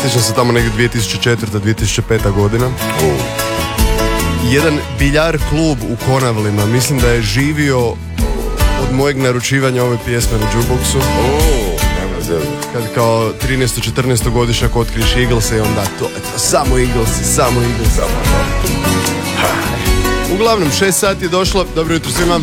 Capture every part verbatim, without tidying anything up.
Sjećam se tamo negdje dvije tisuće četvrta. dvije tisuće peta godina. Uh. Jedan biljar klub u Konavlima, mislim da je živio od mojeg naručivanja ove pjesme na jukeboxu. Uh, nema zelo. Kad kao trinaesto četrnaesto godišnjak otkriš Eaglese i onda to, to samo Eaglesi, samo Eaglesi. Samo to. Uglavnom, šest sati je došlo. Dobro jutro svima.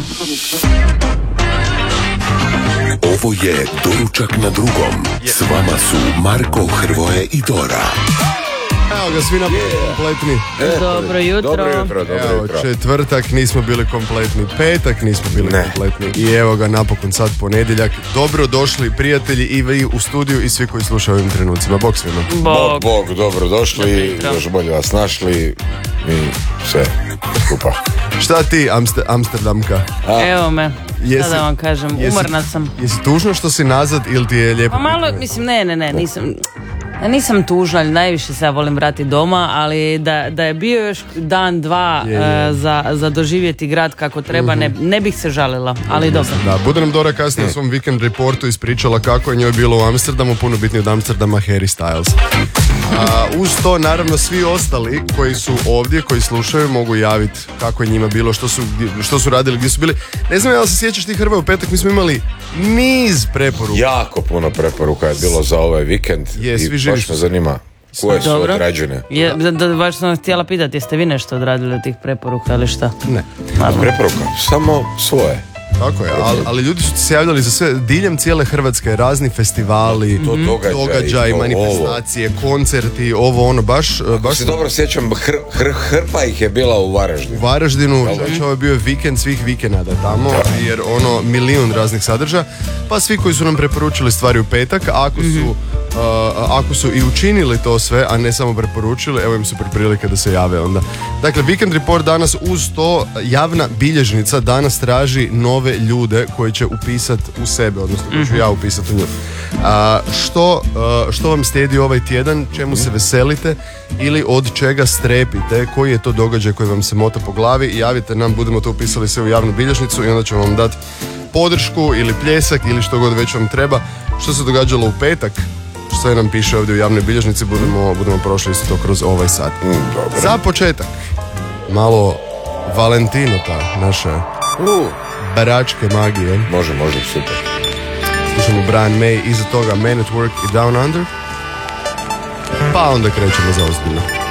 Ovo je Doručak na drugom. S vama su Marko, Hrvoje i Dora. Evo ga, svi nam kompletni. E, Dobro jutro. Dobro jutro, dobro Evo, jutro. četvrtak nismo bili kompletni, petak nismo bili Ne. kompletni i evo ga napokon sad ponedjeljak. Dobro došli prijatelji i vi u studiju i svi koji slušaju ovim trenucima. Bog svima. Bog, Bog. Bog, dobro došli, Dobro. još bolje vas našli i sve skupa. Šta ti, Amster, Amsterdamka? Evo me, Jesi- šta da vam kažem, jesi- umorna sam. Jesi tužno što si nazad ili ti je lijepo? Pa malo, mislim, ne, ne, ne, nisam... Ja nisam tužna, ali najviše se ja volim vratiti doma, ali da, da je bio još dan, dva Je, je. e, za, za doživjeti grad kako treba, ne, ne bih se žalila, ali dobro. Da, bude nam Dora kasnije u svom weekend reportu ispričala kako je njoj bilo u Amsterdamu, puno bitnije od Amsterdama, Harry Styles. A, uz to, naravno, svi ostali koji su ovdje, koji slušaju, mogu javiti kako je njima bilo, što su, što su radili, gdje su bili. Ne znam, jel se sjećaš ti, Hrvoje, u petak mi smo imali niz preporuka. Jako puno preporuka je bilo za ovaj vikend Je, svi i živi baš su me se. zanima koje su Dobro. odrađene. Je, da, da, baš sam htjela pitati, jeste vi nešto odradili od tih preporuka ili šta? Ne. Preporuka, samo svoje. Tako je, ali, ali ljudi su se javljali za sve, diljem cijele Hrvatske, razni festivali, To događaj, događaji, to manifestacije, koncerti, ovo ono, baš, Ako baš se dobro sjećam, hr, hr, hrpa ih je bila u Varaždinu. u Varaždinu, znači ovo je bio vikend svih vikenada tamo, jer ono milijun raznih sadržaja, pa svi koji su nam preporučili stvari u petak, ako su, uh, ako su i učinili to sve, a ne samo preporučili, evo im super prilike da se jave onda. Dakle, Weekend Report danas uz to, javna bilježnica danas traži nove ljude koji će upisati u sebe, odnosno koji ću ja upisati u nju. A, što, uh, što vam slijedi ovaj tjedan, čemu se veselite ili od čega strepite, koji je to događaj koji vam se mota po glavi, javite nam, budemo to upisali sve u javnu bilježnicu i onda ćemo vam dati podršku ili pljesak ili što god već vam treba. Što se događalo u petak, što nam piše ovdje u javnoj bilježnici, budemo, budemo prošli isto to kroz ovaj sat. Mm, dobro. Za početak, malo Valentinota, naše Uh, baračke magije. može, može, super. Slušamo Brian May, iza toga Man at Work i Down Under. Pa onda krećemo za ozbiljno.